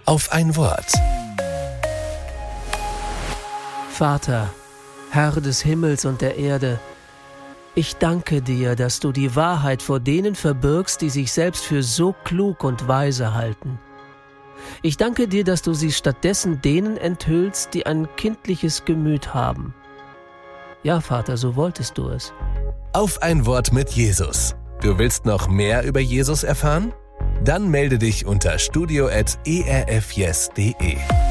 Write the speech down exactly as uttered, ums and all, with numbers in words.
auf ein Wort. Vater, Herr des Himmels und der Erde, ich danke dir, dass du die Wahrheit vor denen verbirgst, die sich selbst für so klug und weise halten. Ich danke dir, dass du sie stattdessen denen enthüllst, die ein kindliches Gemüt haben. Ja, Vater, so wolltest du es. Auf ein Wort mit Jesus. Du willst noch mehr über Jesus erfahren? Dann melde dich unter studio at e r f yes punkt de.